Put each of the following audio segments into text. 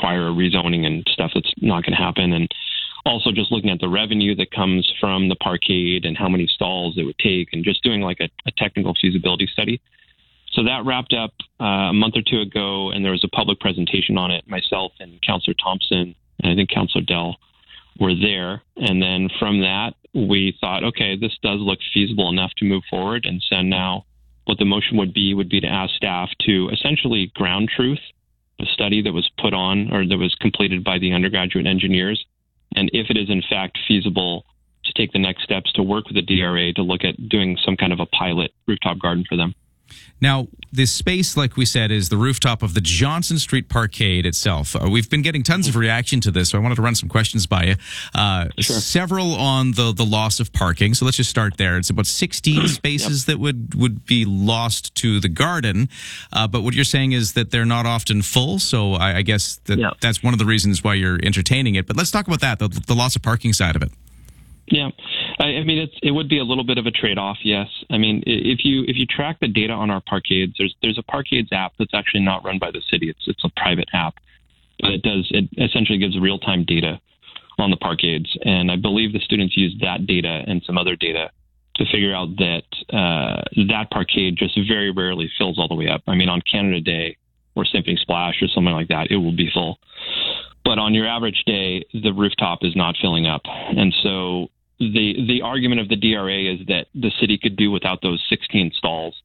require a rezoning and stuff that's not going to happen. And also just looking at the revenue that comes from the parkade and how many stalls it would take, and just doing like a technical feasibility study. So that wrapped up a month or two ago, and there was a public presentation on it. Myself and Councillor Thompson, and I think Councillor Dell were there. And then from that, we thought, okay, this does look feasible enough to move forward. And so now what the motion would be to ask staff to essentially ground truth the study that was put on or that was completed by the undergraduate engineers. And if it is in fact feasible, to take the next steps to work with the DRA to look at doing some kind of a pilot rooftop garden for them. Now, this space, like we said, is the rooftop of the Johnson Street Parkade itself. We've been getting tons of reaction to this, so I wanted to run some questions by you. Sure. Several on the loss of parking. So let's just start there. It's about 16 spaces that would be lost to the garden. But what you're saying is that they're not often full. So I guess that's one of the reasons why you're entertaining it. But let's talk about that, the loss of parking side of it. Yeah, I mean, it would be a little bit of a trade-off, yes. I mean, if you track the data on our parkades, there's a parkades app that's actually not run by the city. It's a private app, but it essentially gives real-time data on the parkades, and I believe the students use that data and some other data to figure out that that parkade just very rarely fills all the way up. I mean, on Canada Day or Symphony Splash or something like that, it will be full. But on your average day, the rooftop is not filling up. And so the argument of the DRA is that the city could do without those 16 stalls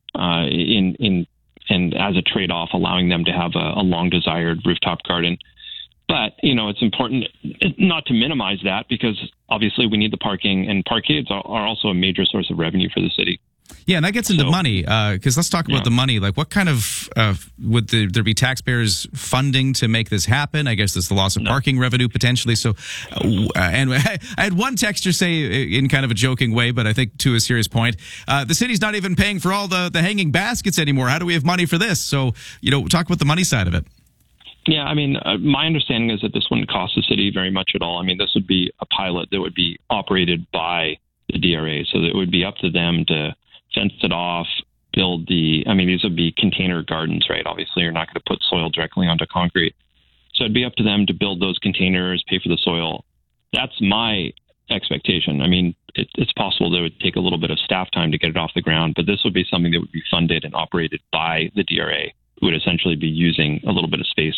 and as a trade-off, allowing them to have a long-desired rooftop garden. But, it's important not to minimize that, because obviously we need the parking, and parkades are also a major source of revenue for the city. Yeah, and that gets into money, because let's talk about the money. Like, what kind of, would there be taxpayers funding to make this happen? I guess there's the loss of parking revenue potentially. So, and I had one texter say in kind of a joking way, but I think to a serious point, the city's not even paying for all the hanging baskets anymore. How do we have money for this? So, talk about the money side of it. Yeah, I mean, my understanding is that this wouldn't cost the city very much at all. I mean, this would be a pilot that would be operated by the DRA, so that it would be up to them to fence it off, build these would be container gardens, right? Obviously, you're not going to put soil directly onto concrete. So it'd be up to them to build those containers, pay for the soil. That's my expectation. I mean, it's possible that it would take a little bit of staff time to get it off the ground, but this would be something that would be funded and operated by the DRA, who would essentially be using a little bit of space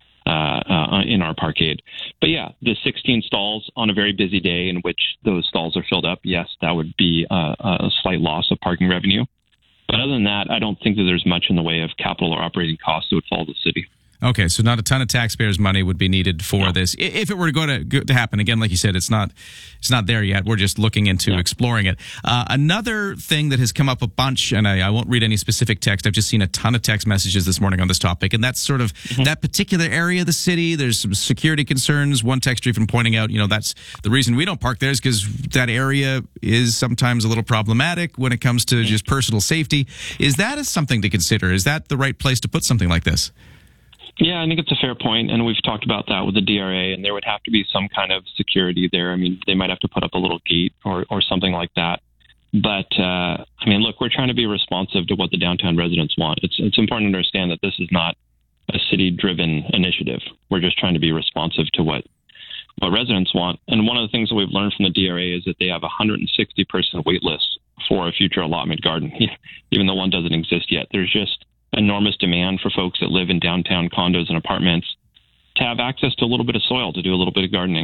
in our parkade. But yeah, the 16 stalls on a very busy day in which those stalls are filled up, yes, that would be a slight loss of parking revenue. But other than that, I don't think that there's much in the way of capital or operating costs that would fall to the city. Okay, so not a ton of taxpayers' money would be needed for this. If it were to happen, again, like you said, it's not there yet. We're just looking into exploring it. Another thing that has come up a bunch, and I won't read any specific text. I've just seen a ton of text messages this morning on this topic, and that's sort of that particular area of the city. There's some security concerns. One texter even pointing out, that's the reason we don't park there is because that area is sometimes a little problematic when it comes to just personal safety. Is that something to consider? Is that the right place to put something like this? Yeah, I think it's a fair point, and we've talked about that with the DRA, and there would have to be some kind of security there. I mean, they might have to put up a little gate or something like that. But, look, we're trying to be responsive to what the downtown residents want. It's important to understand that this is not a city-driven initiative. We're just trying to be responsive to what residents want. And one of the things that we've learned from the DRA is that they have a 160-person wait list for a future allotment garden, even though one doesn't exist yet. There's just enormous demand for folks that live in downtown condos and apartments to have access to a little bit of soil, to do a little bit of gardening.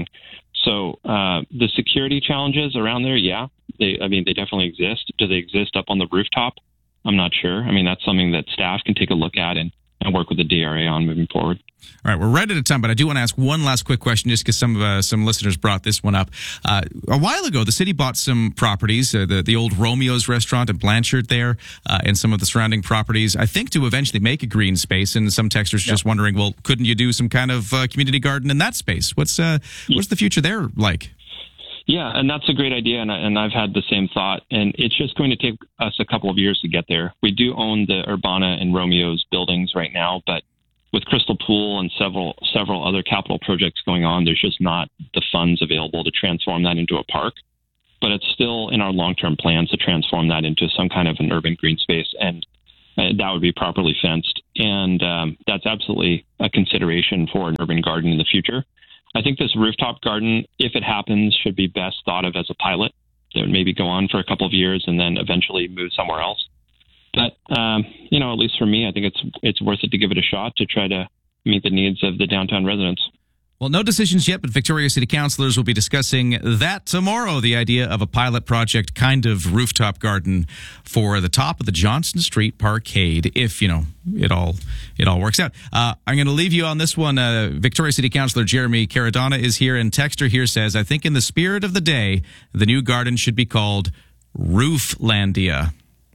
So the security challenges around there, they definitely exist. Do they exist up on the rooftop? I'm not sure. I mean, that's something that staff can take a look at and work with the DRA on moving forward. All right, we're right at a time, but I do want to ask one last quick question just because some listeners brought this one up. A while ago, the city bought some properties, the old Romeo's restaurant at Blanchard there, and some of the surrounding properties, I think to eventually make a green space. And some texters are just wondering, well, couldn't you do some kind of community garden in that space? What's the future there like? Yeah, and that's a great idea, and I've had the same thought, and it's just going to take us a couple of years to get there. We do own the Urbana and Romeo's buildings right now, but with Crystal Pool and several other capital projects going on, there's just not the funds available to transform that into a park. But it's still in our long-term plans to transform that into some kind of an urban green space, and that would be properly fenced. and that's absolutely a consideration for an urban garden in the future. I think this rooftop garden, if it happens, should be best thought of as a pilot that would maybe go on for a couple of years and then eventually move somewhere else. But, at least for me, I think it's worth it to give it a shot to try to meet the needs of the downtown residents. Well, no decisions yet, but Victoria City Councillors will be discussing that tomorrow, the idea of a pilot project kind of rooftop garden for the top of the Johnson Street Parkade, if, it all works out. I'm going to leave you on this one. Victoria City Councillor Jeremy Caradonna is here, and texter here says, I think in the spirit of the day, the new garden should be called Rooflandia.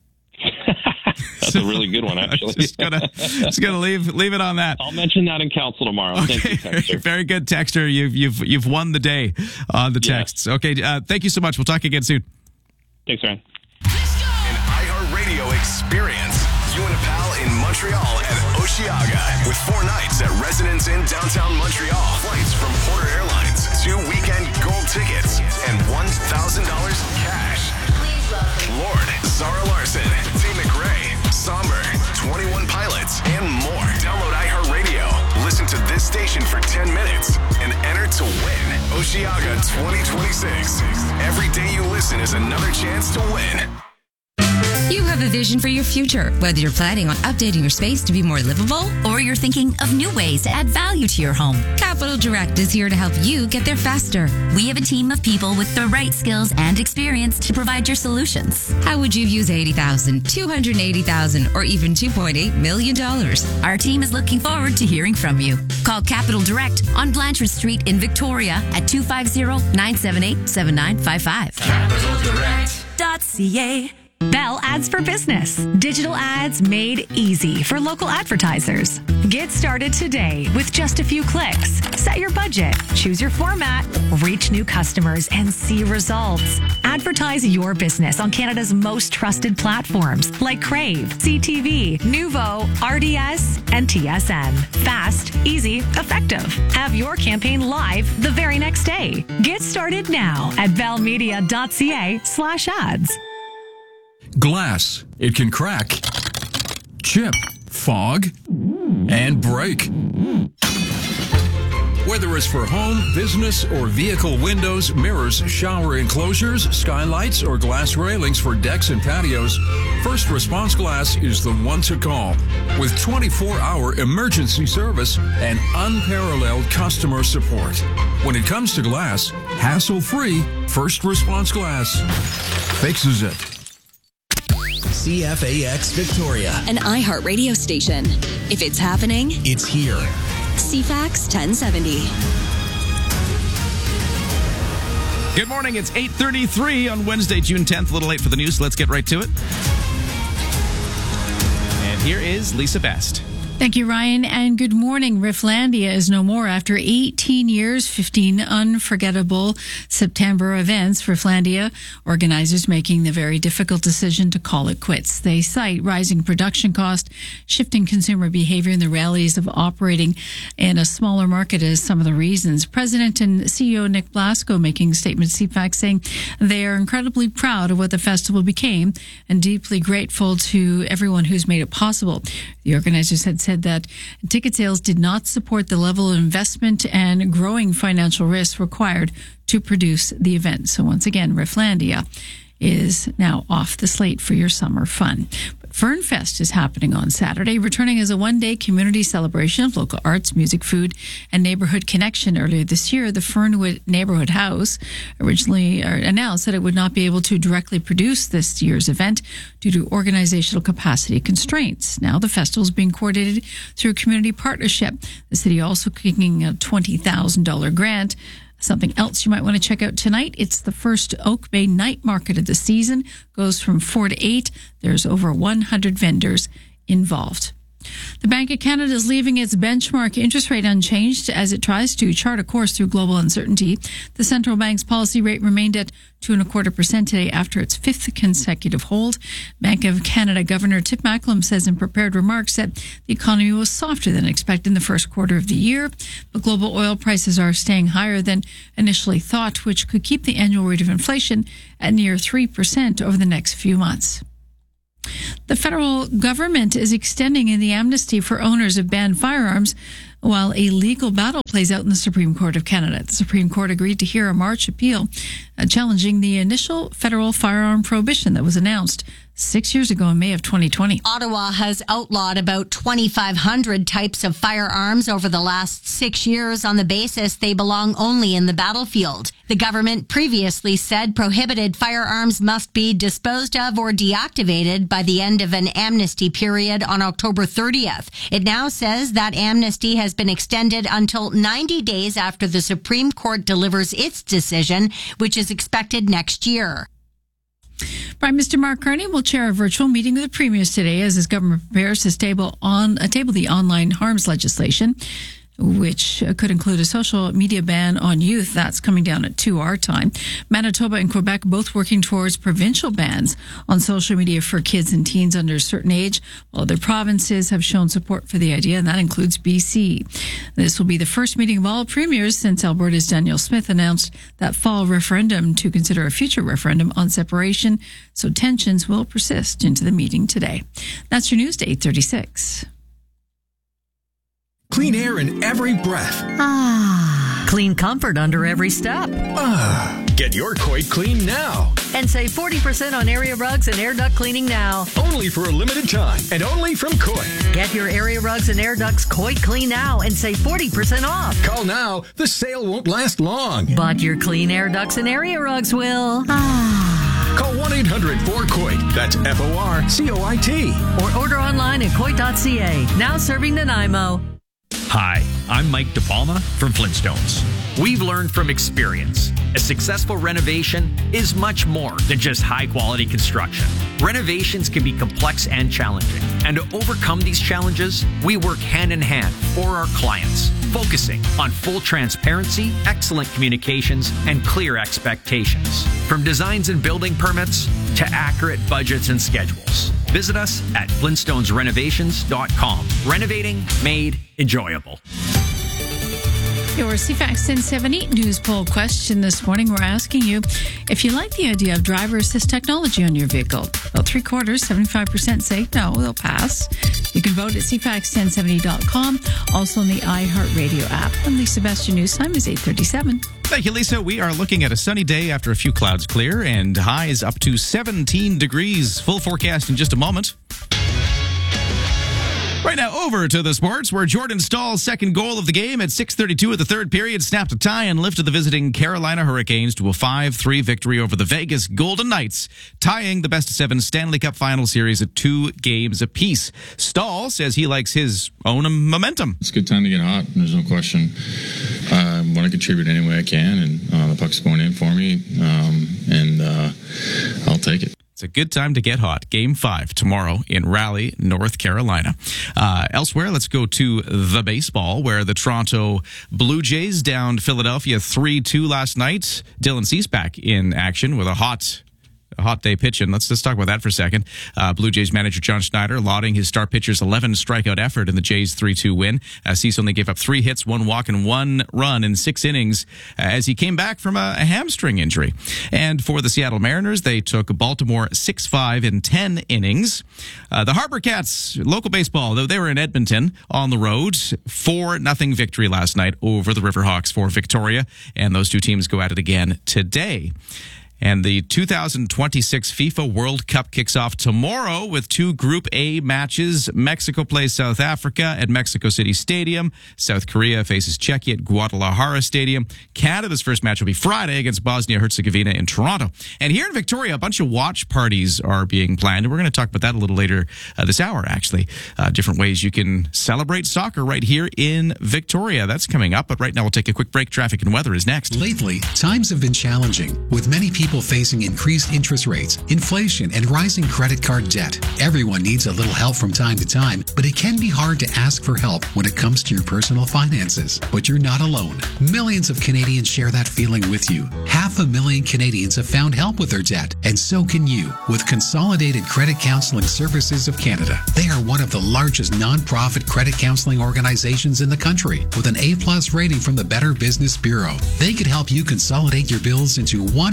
That's a really good one, actually. just gonna leave it on that. I'll mention that in council tomorrow. Okay. Thank you, Texter. Very good, Texter. You've won the day on the texts. Yeah. Okay, thank you so much. We'll talk again soon. Thanks, Ryan. An iHeartRadio experience. You and a pal in Montreal and Osheaga with 4 nights at Residence Inn downtown Montreal. Flights from Porter Airlines, 2 weekend gold tickets, and $1,000 cash. Lord, Zara Larson, T. McRae, Somber, 21 Pilots, and more. Download iHeartRadio. Listen to this station for 10 minutes and enter to win Osheaga 2026. Every day you listen is another chance to win. You have a vision for your future, whether you're planning on updating your space to be more livable or you're thinking of new ways to add value to your home. Capital Direct is here to help you get there faster. We have a team of people with the right skills and experience to provide your solutions. How would you use $80,000, $280,000, or even $2.8 million? Our team is looking forward to hearing from you. Call Capital Direct on Blanchard Street in Victoria at 250-978-7955. CapitalDirect.ca. Bell Ads for Business. Digital ads made easy for local advertisers. Get started today with just a few clicks. Set your budget, choose your format, reach new customers, and see results. Advertise your business on Canada's most trusted platforms like Crave, CTV, Nuvo, RDS, and TSN. Fast, easy, effective. Have your campaign live the very next day. Get started now at bellmedia.ca/ads. Glass. It can crack, chip, fog, and break. Whether it's for home, business, or vehicle windows, mirrors, shower enclosures, skylights, or glass railings for decks and patios, First Response Glass is the one to call. With 24-hour emergency service and unparalleled customer support. When it comes to glass, hassle-free, First Response Glass fixes it. CFAX Victoria, An iHeartRadio station. If it's happening, it's here. CFAX 1070. Good morning. It's 8:33 on Wednesday, June 10th. A little late for the news. So let's get right to it. And here is Lisa Best. Thank you, Ryan, and good morning. Rifflandia is no more after 18 years, 15 unforgettable September events. Rifflandia organizers making the very difficult decision to call it quits. They cite rising production cost, shifting consumer behavior, and the realities of operating in a smaller market as some of the reasons. President and CEO Nick Blasco making a statement to CFAX saying they are incredibly proud of what the festival became and deeply grateful to everyone who's made it possible. The organizers had said that ticket sales did not support the level of investment and growing financial risks required to produce the event. So once again, Rifflandia is now off the slate for your summer fun. But Fernfest is happening on Saturday, returning as a one-day community celebration of local arts, music, food, and neighborhood connection. Earlier this year, the Fernwood Neighborhood House originally announced that it would not be able to directly produce this year's event due to organizational capacity constraints. Now the festival is being coordinated through a community partnership. The city also kicking a $20,000 grant. Something else you might want to check out tonight. It's the first Oak Bay Night Market of the season. Goes from 4 to 8. There's over 100 vendors involved. The Bank of Canada is leaving its benchmark interest rate unchanged as it tries to chart a course through global uncertainty. The central bank's policy rate remained at 2.25% today after its fifth consecutive hold. Bank of Canada Governor Tip Macklem says in prepared remarks that the economy was softer than expected in the first quarter of the year, but global oil prices are staying higher than initially thought, which could keep the annual rate of inflation at near 3% over the next few months. The federal government is extending the amnesty for owners of banned firearms while a legal battle plays out in the Supreme Court of Canada. The Supreme Court agreed to hear a March appeal challenging the initial federal firearm prohibition that was announced 6 years ago in May of 2020. Ottawa has outlawed about 2,500 types of firearms over the last 6 years on the basis they belong only in the battlefield. The government previously said prohibited firearms must be disposed of or deactivated by the end of an amnesty period on October 30th. It now says that amnesty has been extended until 90 days after the Supreme Court delivers its decision, which is expected next year. Prime Minister Mark Carney will chair a virtual meeting with the premiers today as his government prepares to table the online harms legislation, which could include a social media ban on youth. That's coming down at 2 our time. Manitoba and Quebec both working towards provincial bans on social media for kids and teens under a certain age, while other provinces have shown support for the idea, and that includes BC. This will be the first meeting of all premiers since Alberta's Danielle Smith announced that fall referendum to consider a future referendum on separation, so tensions will persist into the meeting today. That's your news to 8:36. Clean air in every breath. Clean comfort under every step. Get your Coit clean now. And save 40% on area rugs and air duct cleaning now. Only for a limited time and only from Coit. Get your area rugs and air ducts Coit clean now and save 40% off. Call now. The sale won't last long. But your clean air ducts and area rugs will. Call 1-800-4COIT. That's FORCOIT. Or order online at Coit.ca. Now serving Nanaimo. Hi, I'm Mike DePalma from Flintstones. We've learned from experience. A successful renovation is much more than just high-quality construction. Renovations can be complex and challenging. And to overcome these challenges, we work hand-in-hand for our clients, focusing on full transparency, excellent communications, and clear expectations. From designs and building permits to accurate budgets and schedules. Visit us at flintstonesrenovations.com. Renovating made enjoyable. Your CFAX 1070 news poll question this morning. We're asking you if you like the idea of driver assist technology on your vehicle. About 3/4, 75% say no, they'll pass. You can vote at cfax1070.com, also on the iHeartRadio app. And Lisa Best, your news time is 8:37. Thank you, Lisa. We are looking at a sunny day after a few clouds clear and highs up to 17 degrees. Full forecast in just a moment. Right now, over to the sports, where Jordan Stahl's second goal of the game at 6:32 of the third period snapped a tie and lifted the visiting Carolina Hurricanes to a 5-3 victory over the Vegas Golden Knights, tying the best-of-7 Stanley Cup final series at 2 games apiece. Stahl says he likes his own momentum. It's a good time to get hot, there's no question. I want to contribute any way I can, and the puck's going in for me, and I'll take it. It's a good time to get hot. Game 5 tomorrow in Raleigh, North Carolina. Elsewhere, let's go to the baseball, where the Toronto Blue Jays downed Philadelphia 3-2 last night. Dylan Cease back in action with a hot day pitching. Let's talk about that for a second. Blue Jays manager John Schneider lauding his star pitcher's 11 strikeout effort in the Jays' 3-2 win. Cease only gave up 3 hits, 1 walk, and 1 run in 6 innings as he came back from a hamstring injury. And for the Seattle Mariners, they took Baltimore 6-5 in 10 innings. The Harbor Cats, local baseball, though they were in Edmonton on the road, 4-0 victory last night over the Riverhawks for Victoria. And those two teams go at it again today. And the 2026 FIFA World Cup kicks off tomorrow with 2 Group A matches. Mexico plays South Africa at Mexico City Stadium. South Korea faces Czechia at Guadalajara Stadium. Canada's first match will be Friday against Bosnia-Herzegovina in Toronto. And here in Victoria, a bunch of watch parties are being planned. And we're going to talk about that a little later this hour, actually. Different ways you can celebrate soccer right here in Victoria. That's coming up. But right now, we'll take a quick break. Traffic and weather is next. Lately, times have been challenging, with many people facing increased interest rates, inflation, and rising credit card debt. Everyone needs a little help from time to time, but it can be hard to ask for help when it comes to your personal finances. But you're not alone. Millions of Canadians share that feeling with you. 500,000 Canadians have found help with their debt, and so can you with Consolidated Credit Counseling Services of Canada. They are one of the largest non-profit credit counseling organizations in the country, with an A+ rating from the Better Business Bureau. They could help you consolidate your bills into one affordable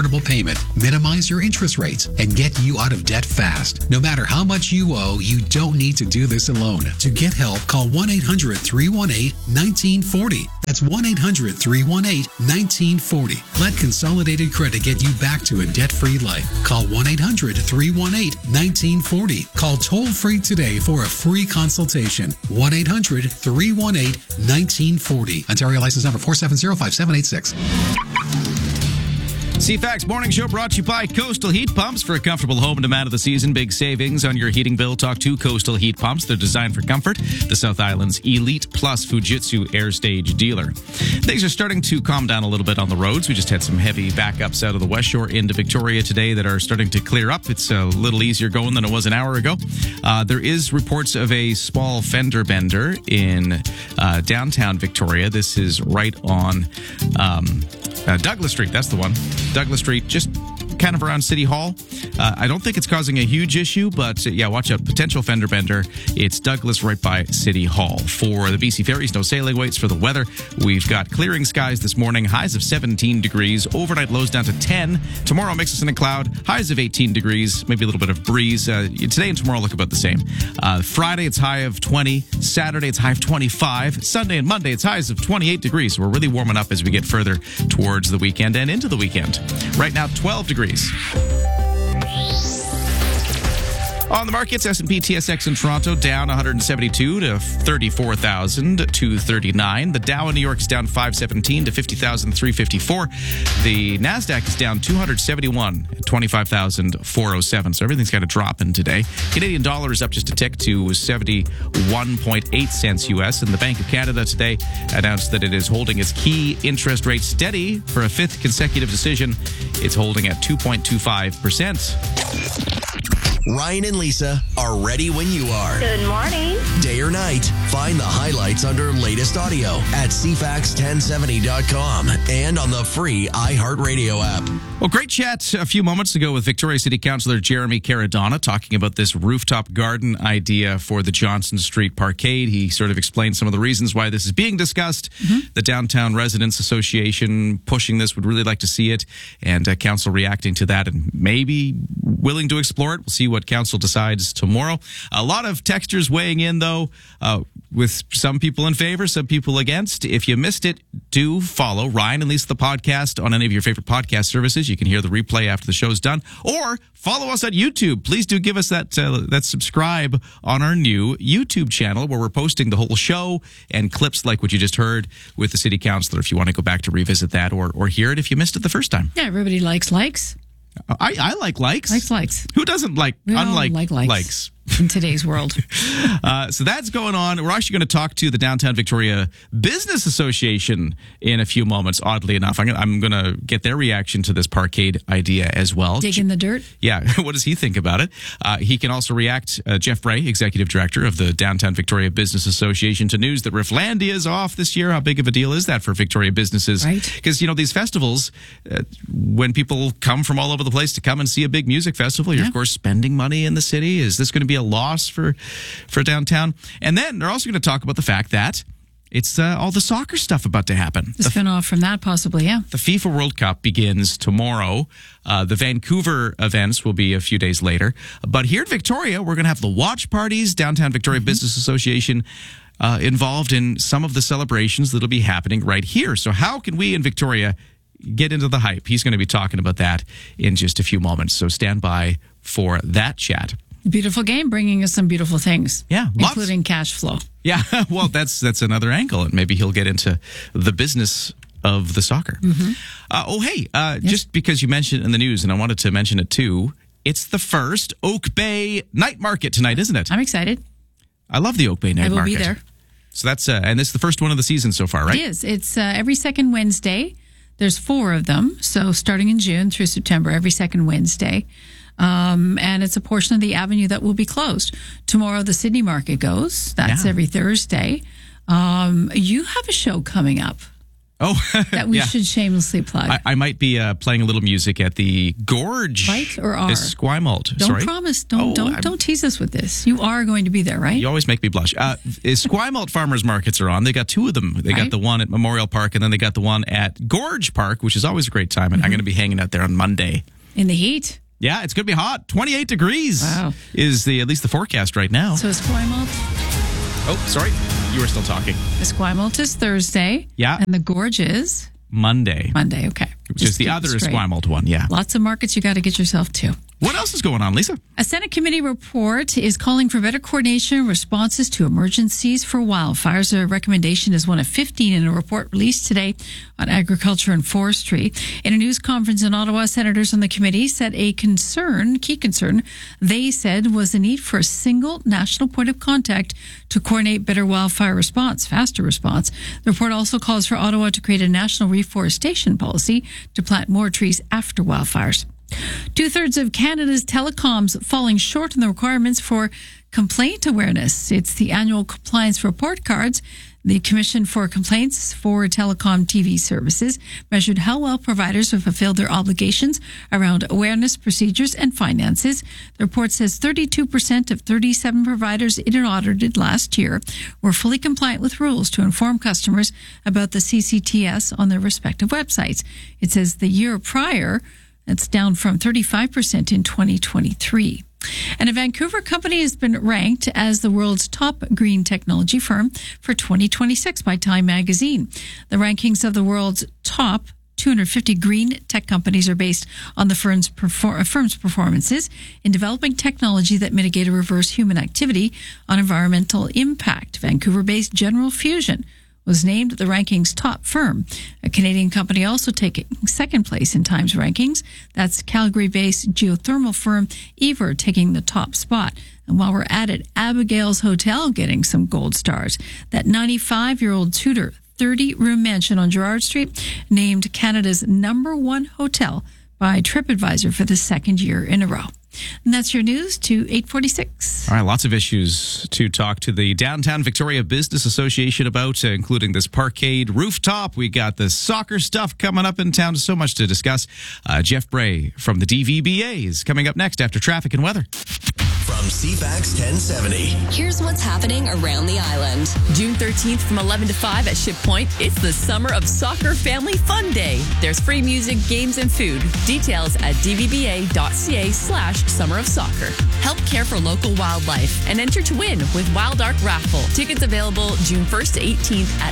affordable payment, minimize your interest rates, and get you out of debt fast. No matter how much you owe, you don't need to do this alone. To get help, call 1-800-318-1940. That's 1-800-318-1940. Let Consolidated Credit get you back to a debt-free life. Call 1-800-318-1940. Call toll-free today for a free consultation. 1-800-318-1940. Ontario license number 4705786. CFAX Morning Show brought to you by Coastal Heat Pumps. For a comfortable home demand of the season, big savings on your heating bill. Talk to Coastal Heat Pumps. They're designed for comfort. The South Island's Elite Plus Fujitsu Air Stage dealer. Things are starting to calm down a little bit on the roads. We just had some heavy backups out of the West Shore into Victoria today that are starting to clear up. It's a little easier going than it was an hour ago. There is reports of a small fender bender in downtown Victoria. This is right on Douglas Street. That's the one. Douglas Street, just kind of around City Hall. I don't think it's causing a huge issue, but yeah, watch out. Potential fender bender. It's Douglas right by City Hall. For the BC Ferries, no sailing waits. For the weather, we've got clearing skies this morning, highs of 17 degrees, overnight lows down to 10. Tomorrow, mixes in a cloud, highs of 18 degrees, maybe a little bit of breeze. Today and tomorrow look about the same. Friday, it's high of 20. Saturday, it's high of 25. Sunday and Monday, it's highs of 28 degrees. So we're really warming up as we get further towards the weekend and into the weekend. Right now, 12 degrees. On the markets, S&P TSX in Toronto down 172 to 34,239. The Dow in New York is down 517 to 50,354. The Nasdaq is down 271 at 25,407. So everything's got a drop in today. Canadian dollar is up just a tick to 71.8 cents US. And the Bank of Canada today announced that it is holding its key interest rate steady for a fifth consecutive decision. It's holding at 2.25%. Ryan and Lisa are ready when you are. Good morning. Day or night, find the highlights under latest audio at cfax1070.com and on the free iHeartRadio app. Well, great chat a few moments ago with Victoria City Councillor Jeremy Caradonna talking about this rooftop garden idea for the Johnson Street Parkade. He sort of explained some of the reasons why this is being discussed. The Downtown Residents Association pushing this, would really like to see it, and council reacting to that and maybe willing to explore it. We'll see what council decides tomorrow. A lot of textures weighing in, though, with some people in favor, some people against. If you missed it, do follow Ryan and Lisa the podcast on any of your favorite podcast services. You can hear the replay after the show's done, or follow us on YouTube. Please do give us that subscribe on our new YouTube channel, where we're posting the whole show and clips like what you just heard with the city councilor, if you want to go back to revisit that or hear it if you missed it the first time. Yeah, everybody likes likes. I like likes. Likes. Who doesn't like unlike likes? In today's world. So that's going on. We're actually going to talk to the Downtown Victoria Business Association in a few moments, oddly enough. I'm going to get their reaction to this parkade idea as well. Dig in the dirt? Yeah. What does he think about it? He can also react, Jeff Bray, Executive Director of the Downtown Victoria Business Association, to news that Rifflandia is off this year. How big of a deal is that for Victoria businesses? Right. Because, these festivals, when people come from all over the place to come and see a big music festival, you're, of course, spending money in the city. Is this going to be a loss for downtown? And then they're also going to talk about the fact that it's all the soccer stuff about to happen. The spin-off from that, possibly, yeah. The FIFA World Cup begins tomorrow. The Vancouver events will be a few days later. But here in Victoria, we're going to have the watch parties. Downtown Victoria Business Association involved in some of the celebrations that'll be happening right here. So how can we in Victoria get into the hype? He's going to be talking about that in just a few moments. So stand by for that chat. Beautiful game, bringing us some beautiful things. Yeah. Including cash flow. Yeah. Well, that's another angle. And maybe he'll get into the business of the soccer. Just because you mentioned it in the news, and I wanted to mention it too, it's the first Oak Bay night market tonight, isn't it? I'm excited. I love the Oak Bay night market. I will be there. So that's, and this is the first one of the season so far, right? It is. It's every second Wednesday. There's 4 of them. So starting in June through September, every second Wednesday. And it's a portion of the avenue that will be closed. Tomorrow, the Sydney Market goes. That's every Thursday. You have a show coming up. Oh, that we should shamelessly plug. I might be playing a little music at the Gorge. Right or are? Esquimalt. Don't promise. Don't tease us with this. You are going to be there, right? You always make me blush. Esquimalt farmers markets are on. They got two of them. They got the one at Memorial Park, and then they got the one at Gorge Park, which is always a great time. And I'm going to be hanging out there on Monday. In the heat? Yeah, it's going to be hot. 28 degrees is at least the forecast right now. So Esquimalt? Oh, sorry. You were still talking. Esquimalt is Thursday. Yeah. And the Gorge is? Monday. Okay. Which is the other Esquimalt one, yeah. Lots of markets you got to get yourself to. What else is going on, Lisa? A Senate committee report is calling for better coordination and responses to emergencies for wildfires. A recommendation is one of 15 in a report released today on agriculture and forestry. In a news conference in Ottawa, senators on the committee said a key concern, they said, was the need for a single national point of contact to coordinate better wildfire response, faster response. The report also calls for Ottawa to create a national reforestation policy to plant more trees after wildfires. 2/3 of Canada's telecoms falling short in the requirements for complaint awareness. It's the annual compliance report cards. The Commission for Complaints for Telecom TV Services measured how well providers have fulfilled their obligations around awareness, procedures, and finances. The report says 32% of 37 providers it audited last year were fully compliant with rules to inform customers about the CCTS on their respective websites. It says the year prior, that's down from 35% in 2023. And a Vancouver company has been ranked as the world's top green technology firm for 2026 by Time Magazine. The rankings of the world's top 250 green tech companies are based on the firm's performances in developing technology that mitigate or reverse human activity on environmental impact. Vancouver-based General Fusion was named the ranking's top firm. A Canadian company also taking second place in Time's rankings. That's Calgary-based geothermal firm Ever taking the top spot. And while we're at it, Abigail's Hotel getting some gold stars. That 95-year-old Tudor 30-room mansion on Gerrard Street named Canada's #1 hotel by TripAdvisor for the second year in a row. And that's your news to 8:46. All right, lots of issues to talk to the Downtown Victoria Business Association about, including this parkade rooftop. We got the soccer stuff coming up in town. So much to discuss. Jeff Bray from the DVBA is coming up next after traffic and weather. From CFAX 1070. Here's what's happening around the island. June 13th from 11 to 5 at Ship Point. It's the Summer of Soccer Family Fun Day. There's free music, games, and food. Details at dvba.ca/Summer of Soccer. Help care for local wildlife and enter to win with Wild Ark Raffle. Tickets available June 1st to 18th at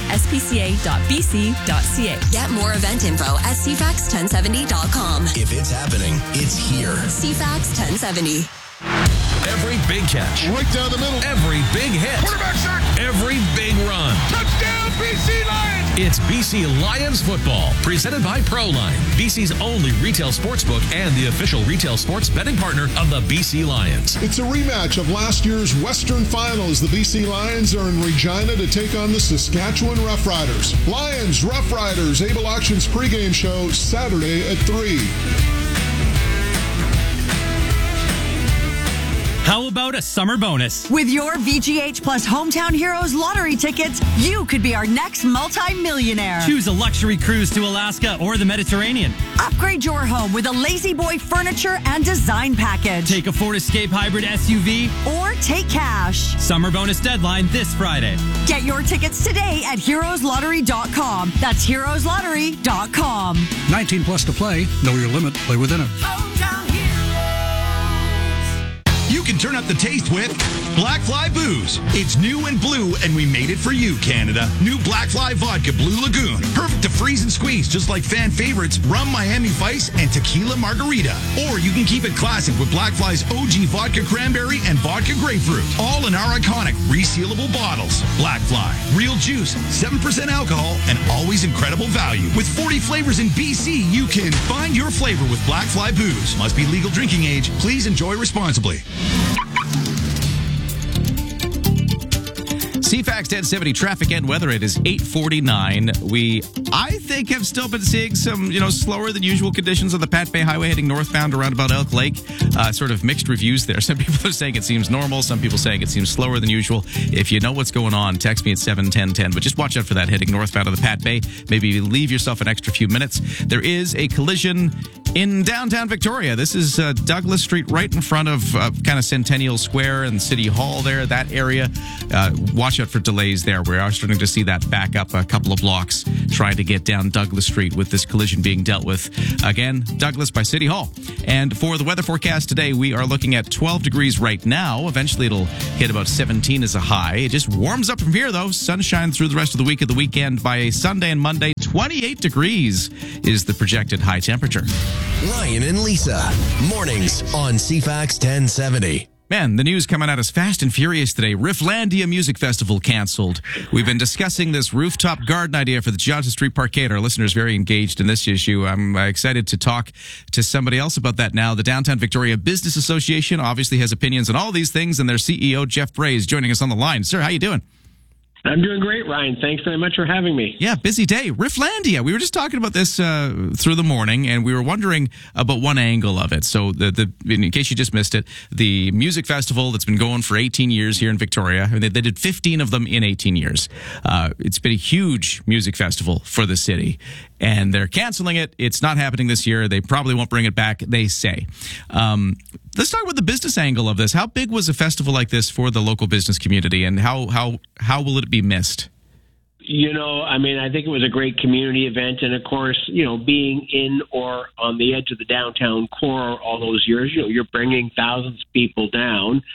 spca.bc.ca. Get more event info at cfax1070.com. If it's happening, it's here. CFAX 1070. Every big catch. Right down the middle. Every big hit. Quarterback sack. Every big run. Touchdown, BC Lions! It's BC Lions football, presented by Proline, BC's only retail sportsbook and the official retail sports betting partner of the BC Lions. It's a rematch of last year's Western Finals. The BC Lions are in Regina to take on the Saskatchewan Roughriders. Lions, Roughriders, Able Auctions pregame show Saturday at 3. How about a summer bonus? With your VGH Plus Hometown Heroes lottery tickets, you could be our next multi-millionaire. Choose a luxury cruise to Alaska or the Mediterranean. Upgrade your home with a Lazy Boy furniture and design package. Take a Ford Escape Hybrid SUV. Or take cash. Summer bonus deadline this Friday. Get your tickets today at heroeslottery.com. That's heroeslottery.com. 19 plus to play. Know your limit. Play within it. You can turn up the taste with Black Fly Booze. It's new and blue, and we made it for you, Canada. New Black Fly Vodka Blue Lagoon. Perfect to freeze and squeeze, just like fan favorites Rum Miami Vice and Tequila Margarita. Or you can keep it classic with Black Fly's OG Vodka Cranberry and Vodka Grapefruit. All in our iconic resealable bottles. Black Fly. Real juice, 7% alcohol, and always incredible value. With 40 flavors in BC, you can find your flavor with Black Fly Booze. Must be legal drinking age. Please enjoy responsibly. CFAX 1070 traffic and weather. It is 8:49. I think, have still been seeing some, slower than usual conditions on the Pat Bay Highway heading northbound around about Elk Lake. Sort of mixed reviews there. Some people are saying it seems normal. Some people saying it seems slower than usual. If you know what's going on, text me at 71010. But just watch out for that heading northbound of the Pat Bay. Maybe leave yourself an extra few minutes. There is a collision in downtown Victoria. This is Douglas Street, right in front of kind of Centennial Square and City Hall there, that area. Watch out for delays there. We are starting to see that back up a couple of blocks trying to get down Douglas Street with this collision being dealt with. Again, Douglas by City Hall. And for the weather forecast today, we are looking at 12 degrees right now. Eventually it'll hit about 17 as a high. It just warms up from here, though. Sunshine through the rest of the week. Of the weekend by Sunday and Monday, 28 degrees is the projected high temperature. Ryan and Lisa, mornings on CFAX 1070. Man, the news coming at us fast and furious today. Rifflandia Music Festival canceled. We've been discussing this rooftop garden idea for the Johnson Street Parkade. Our listeners very engaged in this issue. I'm excited to talk to somebody else about that now. The Downtown Victoria Business Association obviously has opinions on all these things, and their CEO, Jeff Bray, is joining us on the line. Sir, how you doing? I'm doing great, Ryan. Thanks very much for having me. Yeah, busy day. Rifflandia. We were just talking about this through the morning, and we were wondering about one angle of it. So, in case you just missed it, the music festival that's been going for 18 years here in Victoria, they did 15 of them in 18 years. It's been a huge music festival for the city, and they're canceling it. It's not happening this year. They probably won't bring it back, they say. Let's talk about the business angle of this. How big was a festival like this for the local business community, and how will it be missed? I think it was a great community event. And of course, being in or on the edge of the downtown core all those years, you're bringing thousands of people down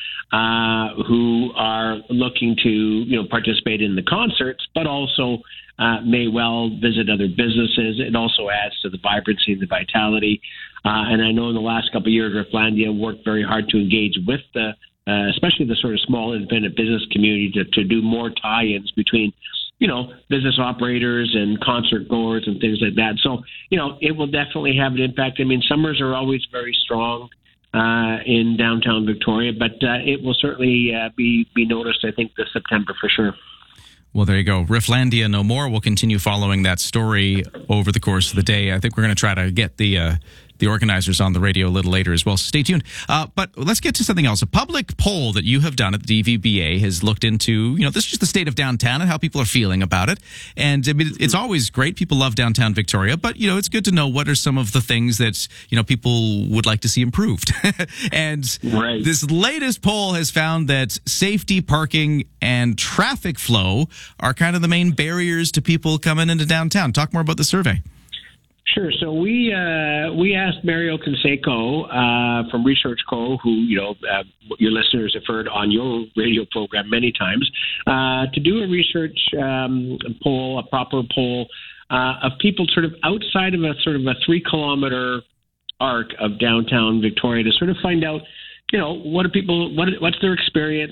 who are looking to, participate in the concerts, but also may well visit other businesses. It also adds to the vibrancy and the vitality. And I know in the last couple of years, Rifflandia worked very hard to engage with especially the sort of small independent business community to do more tie-ins between, business operators and concert goers and things like that. So, it will definitely have an impact. Summers are always very strong in downtown Victoria, but it will certainly be noticed, I think, this September for sure. Well, there you go. Rifflandia no more. We'll continue following that story over the course of the day. I think we're going to try to get the organizers on the radio a little later as well. So stay tuned. But let's get to something else. A public poll that you have done at the DVBA has looked into, this is just the state of downtown and how people are feeling about it. And it's always great. People love downtown Victoria, but, it's good to know what are some of the things that, people would like to see improved. And This latest poll has found that safety, parking, and traffic flow are kind of the main barriers to people coming into downtown. Talk more about the survey. Sure. So we asked Mario Canseco from Research Co., who your listeners have heard on your radio program many times, to do a research poll, a proper poll of people sort of outside of a 3-kilometer arc of downtown Victoria to sort of find out, what are people, what's their experience,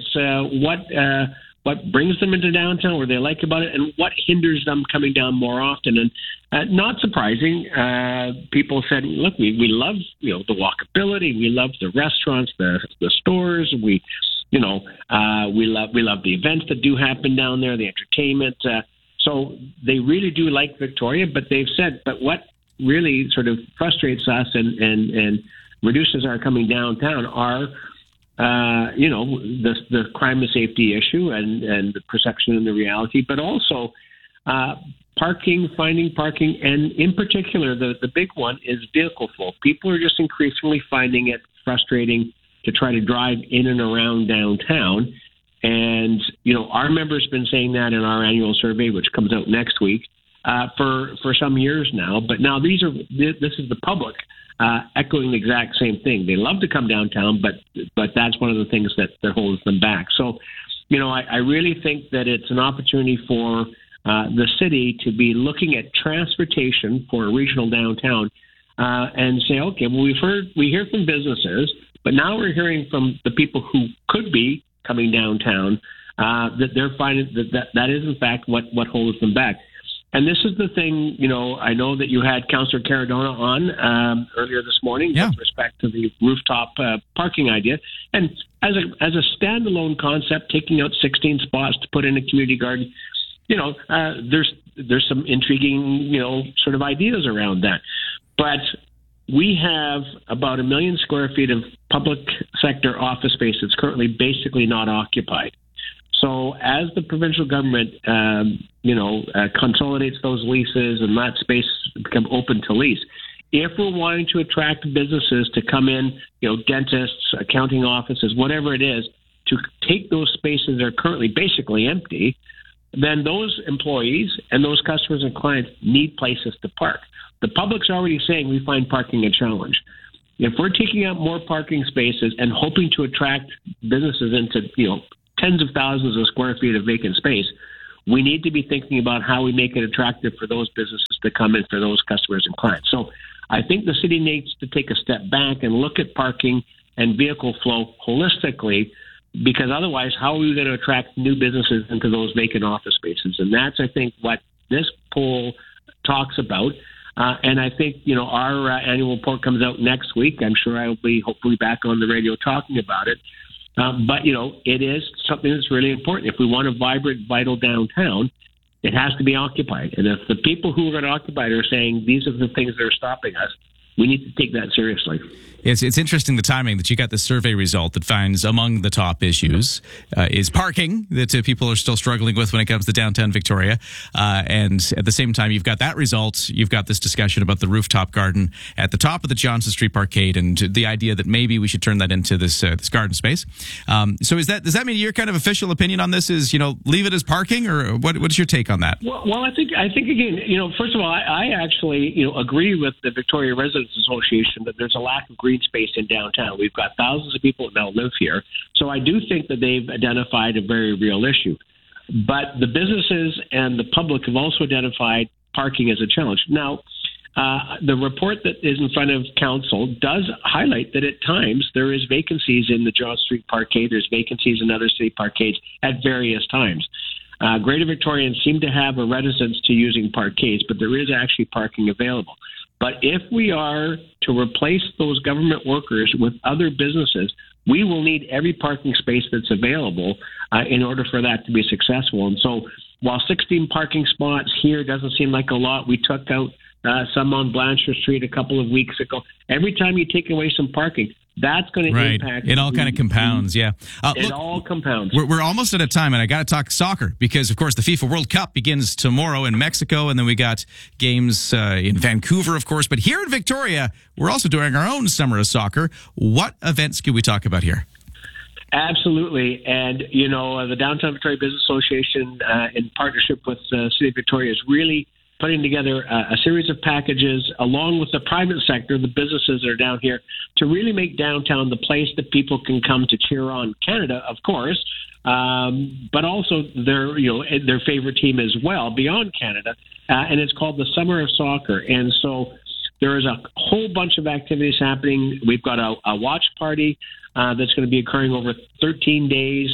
what brings them into downtown, what they like about it, and what hinders them coming down more often. And not surprising, people said, look, we love, the walkability. We love the restaurants, the stores. We love the events that do happen down there, the entertainment. So they really do like Victoria, but they've said, but what really sort of frustrates us and reduces our coming downtown are the crime and safety issue and the perception and the reality, but also finding parking, and in particular, the big one is vehicle flow. People are just increasingly finding it frustrating to try to drive in and around downtown. And, our members have been saying that in our annual survey, which comes out next week, for some years now. But now this is the public echoing the exact same thing. They love to come downtown, but that's one of the things that holds them back. So, I really think that it's an opportunity for the city to be looking at transportation for a regional downtown and say, okay, well, we hear from businesses, but now we're hearing from the people who could be coming downtown that they're finding that is in fact what holds them back. And this is the thing, I know that you had Councillor Caradona on earlier this morning with respect to the rooftop parking idea. And as a standalone concept, taking out 16 spots to put in a community garden, there's some intriguing, sort of ideas around that. But we have about 1 million square feet of public sector office space that's currently basically not occupied. So as the provincial government, consolidates those leases and that space become open to lease, if we're wanting to attract businesses to come in, dentists, accounting offices, whatever it is, to take those spaces that are currently basically empty, then those employees and those customers and clients need places to park. The public's already saying we find parking a challenge. If we're taking out more parking spaces and hoping to attract businesses into, tens of thousands of square feet of vacant space, we need to be thinking about how we make it attractive for those businesses to come in for those customers and clients. So I think the city needs to take a step back and look at parking and vehicle flow holistically, because otherwise, how are we going to attract new businesses into those vacant office spaces? And that's, I think, what this poll talks about. And I think, our annual report comes out next week. I'm sure I'll be hopefully back on the radio talking about it. But it is something that's really important. If we want a vibrant, vital downtown, it has to be occupied. And if the people who are going to occupy it are saying these are the things that are stopping us, we need to take that seriously. It's interesting the timing that you got this survey result that finds among the top issues is parking that people are still struggling with when it comes to downtown Victoria. And at the same time, you've got that result. You've got this discussion about the rooftop garden at the top of the Johnson Street Parkade and the idea that maybe we should turn that into this garden space. So does that mean your kind of official opinion on this is, leave it as parking, or what's your take on that? Well, I think again, first of all, I actually, agree with the Victoria Residents Association that there's a lack of green space in downtown. We've got thousands of people that now live here. So I do think that they've identified a very real issue. But the businesses and the public have also identified parking as a challenge. Now, the report that is in front of council does highlight that at times there is vacancies in the John Street Parkade. There's vacancies in other city parkades at various times. Greater Victorians seem to have a reticence to using parkades, but there is actually parking available. But if we are to replace those government workers with other businesses, we will need every parking space that's available in order for that to be successful. And so while 16 parking spots here doesn't seem like a lot, we took out some on Blanchard Street a couple of weeks ago. Every time you take away some parking, that's going to impact. It all kind of compounds, yeah. It all compounds. We're almost at a time, and I got to talk soccer because, of course, the FIFA World Cup begins tomorrow in Mexico, and then we got games in Vancouver, of course. But here in Victoria, we're also doing our own summer of soccer. What events can we talk about here? Absolutely. And, the Downtown Victoria Business Association, in partnership with the City of Victoria, is really putting together a series of packages along with the private sector, the businesses that are down here, to really make downtown the place that people can come to cheer on Canada, of course, but also their favorite team as well beyond Canada. And it's called the Summer of Soccer. And so there is a whole bunch of activities happening. We've got a watch party that's going to be occurring over 13 days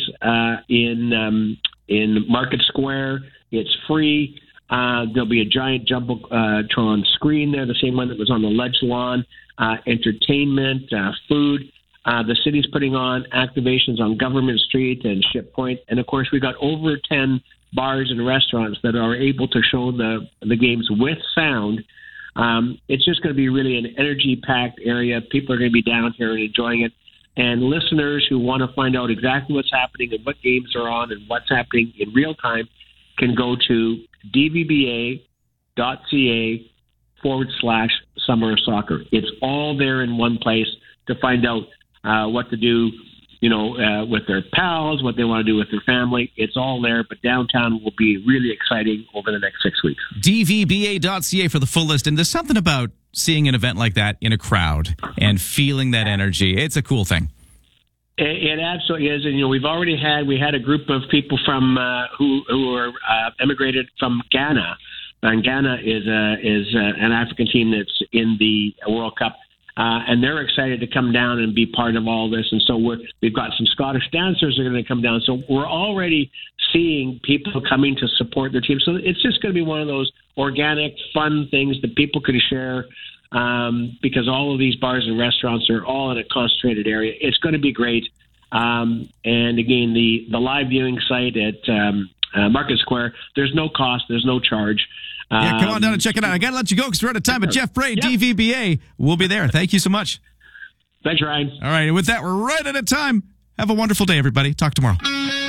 in Market Square. It's free. There'll be a giant Jumbotron screen there, the same one that was on the Ledge Lawn, entertainment, food. The city's putting on activations on Government Street and Ship Point. And, of course, we've got over 10 bars and restaurants that are able to show the games with sound. It's just going to be really an energy-packed area. People are going to be down here and enjoying it. And listeners who want to find out exactly what's happening and what games are on and what's happening in real time can go to dvba.ca/summer of soccer. It's all there in one place to find out what to do, with their pals, what they want to do with their family. It's all there, but downtown will be really exciting over the next 6 weeks. dvba.ca for the full list. And there's something about seeing an event like that in a crowd and feeling that energy. It's a cool thing. It absolutely is, and we had a group of people from who are emigrated from Ghana, and Ghana is an African team that's in the World Cup, and they're excited to come down and be part of all this. And so we've got some Scottish dancers that are going to come down. So we're already seeing people coming to support their team. So it's just going to be one of those organic, fun things that people can share. Because all of these bars and restaurants are all in a concentrated area. It's going to be great. And again, the live viewing site at Market Square, there's no cost, there's no charge. Yeah, come on down and check it out. I got to let you go because we're out of time, but Jeff Bray, DVBA, will be there. Thank you so much. Thanks, Ryan. All right, and with that, we're right out of time. Have a wonderful day, everybody. Talk tomorrow.